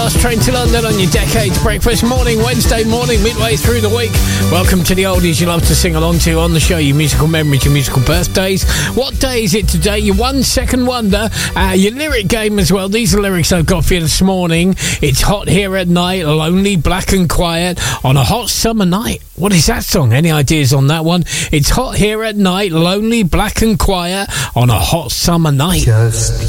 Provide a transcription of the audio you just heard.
Last Train to London on your Decades Breakfast morning, Wednesday morning, midway through the week. Welcome to the oldies you love to sing along to on the show, your musical memories, your musical birthdays. What day is it today? Your 1 second wonder, your lyric game as well. These are lyrics I've got for you this morning. It's hot here at night, lonely, black and quiet on a hot summer night. What is that song? Any ideas on that one? It's hot here at night, lonely, black and quiet on a hot summer night. Just